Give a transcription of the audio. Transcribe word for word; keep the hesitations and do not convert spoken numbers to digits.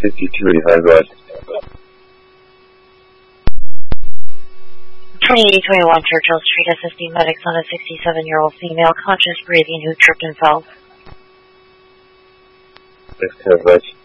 fifty-two eighty-five, go ahead. twenty-eight twenty-one Churchill Street, assisting medics on a sixty-seven-year-old female, conscious breathing, who tripped and fell. six ten, go ahead.